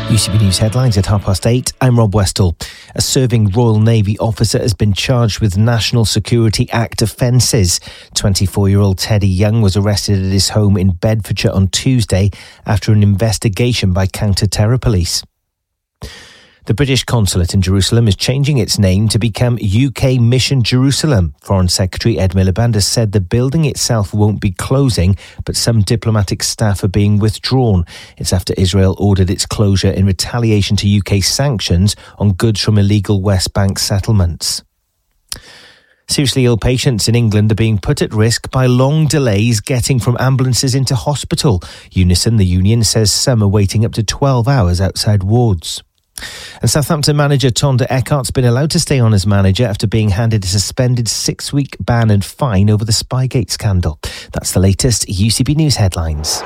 UCB News headlines at 8:30. I'm Rob Westall. A serving Royal Navy officer has been charged with National Security Act offences. 24-year-old Teddy Young was arrested at his home in Bedfordshire on Tuesday after an investigation by counter-terror police. The British consulate in Jerusalem is changing its name to become UK Mission Jerusalem. Foreign Secretary Ed Miliband has said the building itself won't be closing, but some diplomatic staff are being withdrawn. It's after Israel ordered its closure in retaliation to UK sanctions on goods from illegal West Bank settlements. Seriously ill patients in England are being put at risk by long delays getting from ambulances into hospital. Unison, the union, says some are waiting up to 12 hours outside wards. And Southampton manager Tonda Eckhart's been allowed to stay on as manager after being handed a suspended 6-week ban and fine over the Spygate scandal. That's the latest UCB News headlines.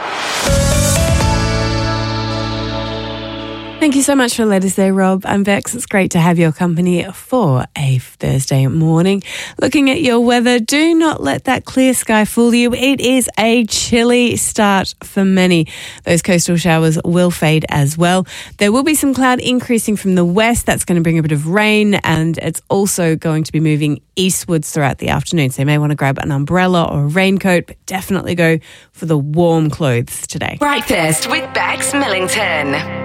Thank you so much for the latest there, Rob. I'm Bex. It's great to have your company for a Thursday morning. Looking at your weather, do not let that clear sky fool you. It is a chilly start for many. Those coastal showers will fade as well. There will be some cloud increasing from the west. That's going to bring a bit of rain, and it's also going to be moving eastwards throughout the afternoon. So you may want to grab an umbrella or a raincoat, but definitely go for the warm clothes today. Breakfast with Bex Millington.